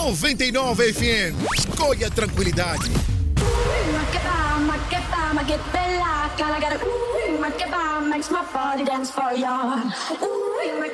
99 FM. Escolha a tranquilidade. Makes my body dance for ya.